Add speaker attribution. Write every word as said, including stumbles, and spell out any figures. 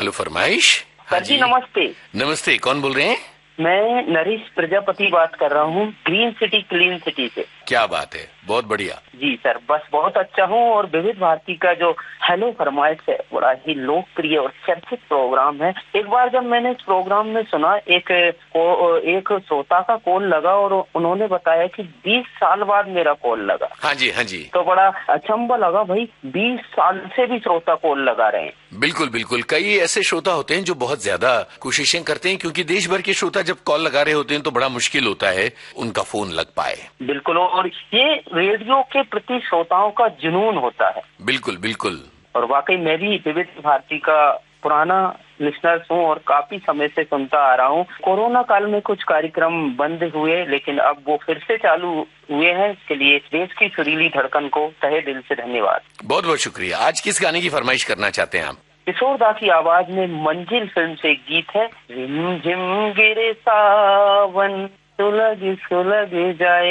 Speaker 1: Hello फरमाइश। हाँ
Speaker 2: sir जी नमस्ते।
Speaker 1: नमस्ते, कौन बोल रहे हैं?
Speaker 2: मैं नरेश प्रजापति बात कर रहा हूँ, ग्रीन सिटी क्लीन सिटी से।
Speaker 1: क्या बात है, बहुत बढ़िया।
Speaker 2: जी सर, बस बहुत अच्छा हूँ। और विविध भारती का जो हेलो फरमाइश है बड़ा ही लोकप्रिय और चर्चित प्रोग्राम है। एक बार जब मैंने इस प्रोग्राम में सुना, एक एक श्रोता का कॉल लगा और उन्होंने बताया कि बीस साल बाद मेरा कॉल लगा।
Speaker 1: हाँ जी हाँ जी।
Speaker 2: तो बड़ा अचंभा लगा, भाई बीस साल से भी श्रोता कॉल लगा रहे हैं।
Speaker 1: बिल्कुल बिल्कुल, कई ऐसे श्रोता होते हैं जो बहुत ज्यादा कोशिशें करते हैं, क्योंकि देश भर के श्रोता जब कॉल लगा रहे होते हैं तो बड़ा मुश्किल होता है उनका फोन लग पाए।
Speaker 2: बिल्कुल, और ये रेडियो के प्रति श्रोताओं का जुनून होता है।
Speaker 1: बिल्कुल बिल्कुल।
Speaker 2: और वाकई मैं भी विविध भारती का पुराना लिसनर हूँ और काफी समय से सुनता आ रहा हूँ। कोरोना काल में कुछ कार्यक्रम बंद हुए, लेकिन अब वो फिर से चालू हुए हैं। इसके लिए देश की सुरीली धड़कन को तहे दिल से धन्यवाद।
Speaker 1: बहुत बहुत शुक्रिया। आज किस गाने की फरमाइश करना चाहते हैं आप?
Speaker 2: किशोरदा की आवाज में मंजिल फिल्म से एक गीत है, रिम झिम गिरे सावन सुलग सुलग जाए।